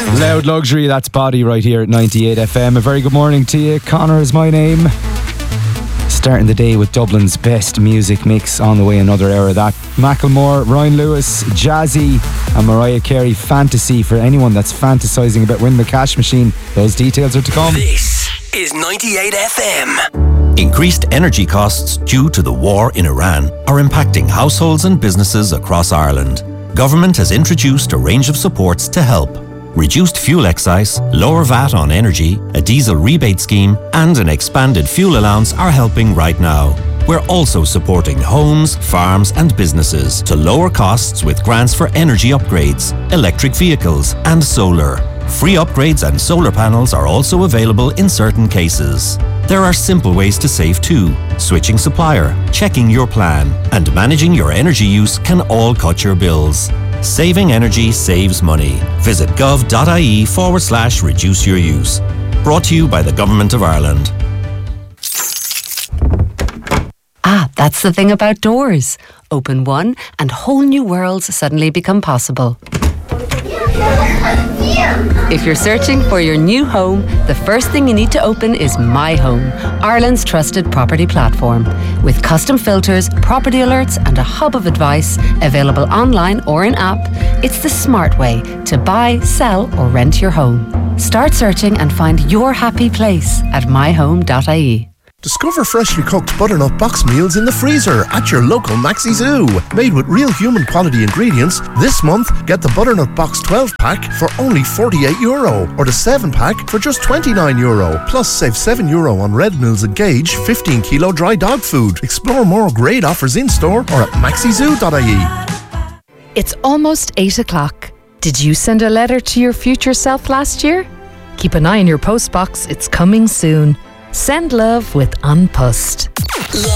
Loud Luxury, that's Body right here at 98 FM. A very good morning to you. Connor is my name. Starting the day with Dublin's best music mix. On the way another hour of that. Macklemore, Ryan Lewis, Jazzy and Mariah Carey. Fantasy for anyone that's fantasising about winning the cash machine. Those details are to come. This is 98 FM. Increased energy costs due to the war in Iran are impacting households and businesses across Ireland. Government has introduced a range of supports to help. Reduced fuel excise, lower VAT on energy, a diesel rebate scheme and an expanded fuel allowance are helping right now. We're also supporting homes, farms and businesses to lower costs with grants for energy upgrades, electric vehicles and solar. Free upgrades and solar panels are also available in certain cases. There are simple ways to save too. Switching supplier, checking your plan, and managing your energy use can all cut your bills. Saving energy saves money. Visit gov.ie/reduce your use. Brought to you by the Government of Ireland. That's the thing about doors. Open one and whole new worlds suddenly become possible. If you're searching for your new home, the first thing you need to open is My Home, Ireland's trusted property platform. With custom filters, property alerts and a hub of advice available online or in app, it's the smart way to buy, sell or rent your home. Start searching and find your happy place at myhome.ie. Discover freshly cooked butternut box meals in the freezer at your local Maxi Zoo. Made with real human quality ingredients, this month get the butternut box 12-pack for only €48 or the 7-pack for just €29. Plus save €7 on Red Mills Engage 15-kilo dry dog food. Explore more great offers in store or at maxizoo.ie. It's almost 8 o'clock. Did you send a letter to your future self last year? Keep an eye on your postbox, it's coming soon. Send love with An Post.